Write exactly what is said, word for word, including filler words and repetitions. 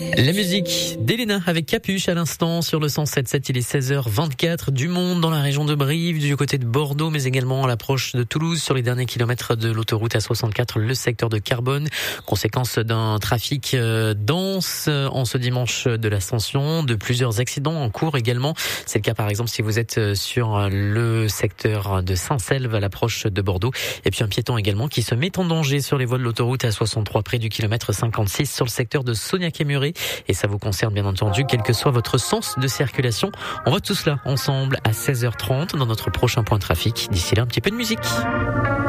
La musique d'Elena avec Capuche à l'instant sur le cent sept virgule sept. Il est seize heures vingt-quatre. Du monde dans la région de Brive, du côté de Bordeaux, mais également à l'approche de Toulouse sur les derniers kilomètres de l'autoroute A soixante-quatre, le secteur de Carbone. Conséquence d'un trafic dense en ce dimanche de l'Ascension, de plusieurs accidents en cours également. C'est le cas par exemple si vous êtes sur le secteur de Saint-Selve à l'approche de Bordeaux. Et puis un piéton également qui se met en danger sur les voies de l'autoroute A soixante-trois près du kilomètre cinquante-six sur le secteur de Soignac-et-Muret. Et ça vous concerne bien entendu, quel que soit votre sens de circulation. On voit tout cela ensemble à seize heures trente dans notre prochain point trafic. D'ici là, un petit peu de musique.